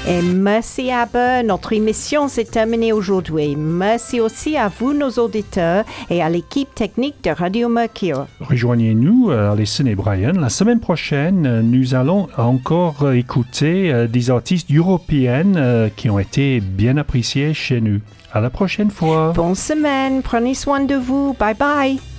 Et merci Abba, notre émission s'est terminée aujourd'hui. Merci aussi à vous, nos auditeurs, et à l'équipe technique de Radio Mercure. Rejoignez-nous, Alison et Brian. La semaine prochaine, nous allons encore écouter des artistes européennes qui ont été bien appréciés chez nous. À la prochaine fois. Bonne semaine, prenez soin de vous. Bye bye.